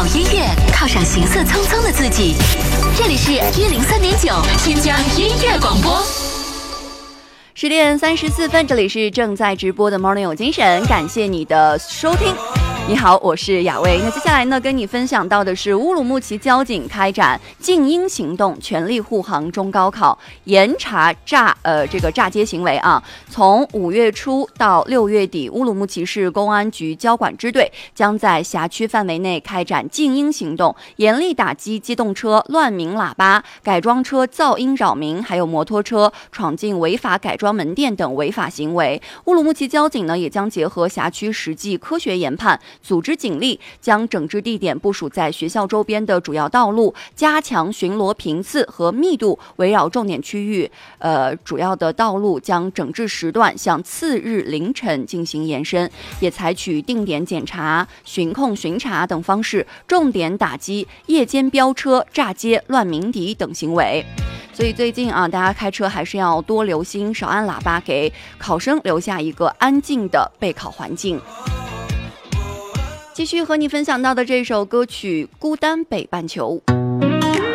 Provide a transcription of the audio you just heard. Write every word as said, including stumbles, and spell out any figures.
好音乐，靠上行色匆匆的自己。这里是一零三点九新疆音乐广播。 十点三十四分，这里是正在直播的 Morning 有精神，感谢你的收听。你好，我是雅薇。那接下来呢，跟你分享到的是乌鲁木齐交警开展禁音行动，全力护航中高考，严查诈呃这个诈接行为啊。从五月初到六月底，乌鲁木齐市公安局交管支队将在辖区范围内开展禁音行动，严厉打击机动车乱鸣喇叭、改装车噪音扰民，还有摩托车闯进违法改装门店等违法行为。乌鲁木齐交警呢，也将结合辖区实际科学研判，组织警力，将整治地点部署在学校周边的主要道路，加强巡逻频次和密度，围绕重点区域，呃，主要的道路将整治时段向次日凌晨进行延伸，也采取定点检查、巡控巡查等方式，重点打击夜间飙车、炸街、乱鸣笛等行为。所以最近啊，大家开车还是要多留心，少按喇叭，给考生留下一个安静的备考环境。继续和你分享到的这首歌曲《孤单北半球》。